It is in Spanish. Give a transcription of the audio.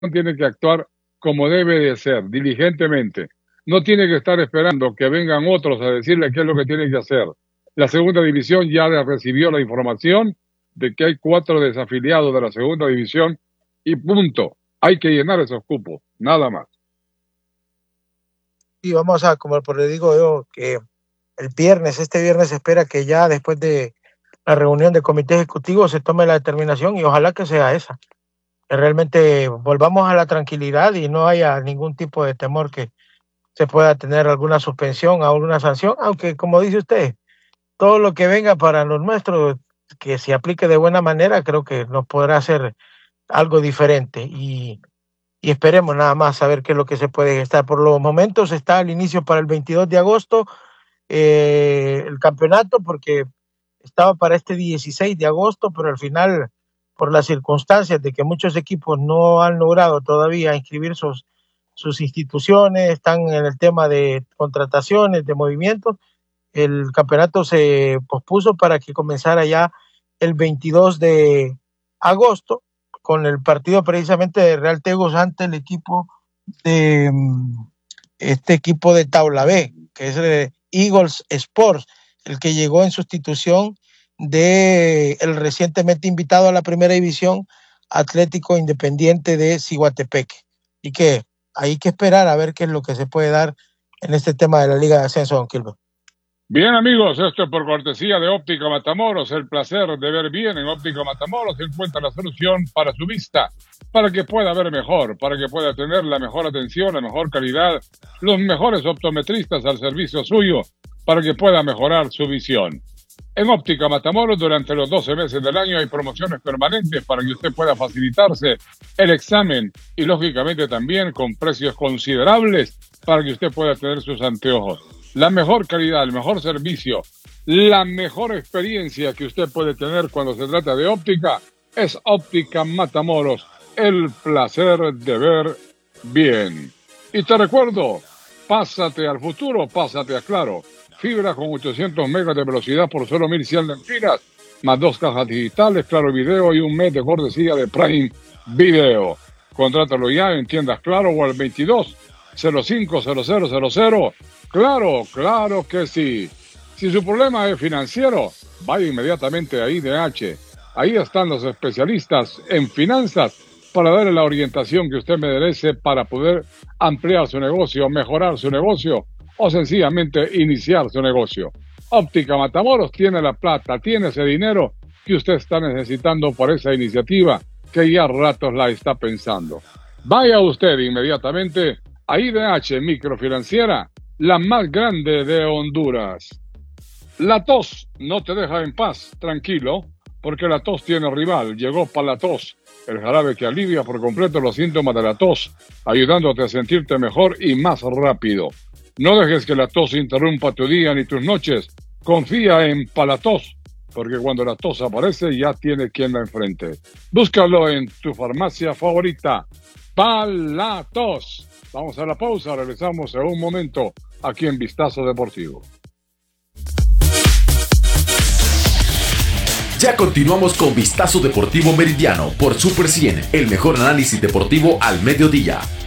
tiene que actuar como debe de ser, diligentemente. No tiene que estar esperando que vengan otros a decirle qué es lo que tiene que hacer. La segunda división ya recibió la información de que hay 4 desafiliados de la segunda división y punto. Hay que llenar esos cupos, nada más. Y vamos a, como le digo yo, que este viernes se espera que ya después de la reunión del comité ejecutivo se tome la determinación y ojalá que sea esa. Que realmente volvamos a la tranquilidad y no haya ningún tipo de temor que se pueda tener alguna suspensión o alguna sanción, aunque como dice usted, todo lo que venga para los nuestros, que se aplique de buena manera, creo que nos podrá hacer algo diferente y esperemos nada más saber qué es lo que se puede gestar. Por los momentos está el inicio para el 22 de agosto, el campeonato, porque estaba para este 16 de agosto, pero al final, por las circunstancias de que muchos equipos no han logrado todavía inscribir sus instituciones, están en el tema de contrataciones, de movimientos, el campeonato se pospuso para que comenzara ya el 22 de agosto con el partido precisamente de Real Tegos ante el equipo de este equipo de Tabla B, que es el Eagles Sports, el que llegó en sustitución de el recientemente invitado a la primera división Atlético Independiente de Ciguatepeque. Y que hay que esperar a ver qué es lo que se puede dar en este tema de la Liga de Ascenso, don Kilber. Bien, amigos, esto es por cortesía de Óptica Matamoros. El placer de ver bien en Óptica Matamoros. Encuentra la solución para su vista, para que pueda ver mejor, para que pueda tener la mejor atención, la mejor calidad, los mejores optometristas al servicio suyo, para que pueda mejorar su visión. En Óptica Matamoros, durante los 12 meses del año hay promociones permanentes para que usted pueda facilitarse el examen y, lógicamente, también con precios considerables para que usted pueda tener sus anteojos. La mejor calidad, el mejor servicio, la mejor experiencia que usted puede tener cuando se trata de óptica es Óptica Matamoros, el placer de ver bien. Y te recuerdo, pásate al futuro, pásate a Claro. Fibra con 800 megas de velocidad por solo 1,100 lempiras, más 2 cajas digitales, Claro Video y un mes de cortesía de Prime Video. Contrátalo ya en tiendas Claro o al 22050000. Claro que sí. Si su problema es financiero, vaya inmediatamente a IDH. Ahí están los especialistas en finanzas para darle la orientación que usted merece para poder ampliar su negocio, mejorar su negocio o sencillamente iniciar su negocio. Óptica Matamoros tiene la plata, tiene ese dinero que usted está necesitando por esa iniciativa que ya a ratos la está pensando. Vaya usted inmediatamente a IDH Microfinanciera, la más grande de Honduras. La tos no te deja en paz, tranquilo, porque la tos tiene rival. Llegó Palatos, el jarabe que alivia por completo los síntomas de la tos, ayudándote a sentirte mejor y más rápido. No dejes que la tos interrumpa tu día ni tus noches. Confía en Palatos, porque cuando la tos aparece ya tiene quien la enfrente. Búscalo en tu farmacia favorita. Palatos. Vamos a la pausa, regresamos en un momento aquí en Vistazo Deportivo. Ya continuamos con Vistazo Deportivo Meridiano por Super 100, el mejor análisis deportivo al mediodía.